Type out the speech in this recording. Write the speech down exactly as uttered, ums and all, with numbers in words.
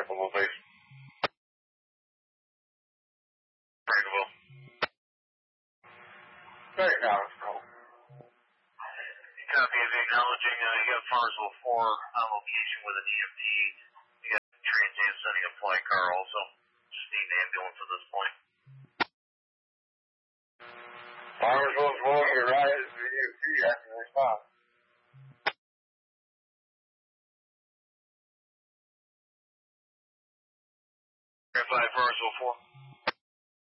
Farmersville, please. Frankleville. Very Farmersville. Copy of acknowledging, uh, you got Farmersville four on location with an E M T. You got Transam sending a flight car also. Just need an ambulance at this point. Farmersville's one, your right is the E M T, I can respond. five Farmersville four.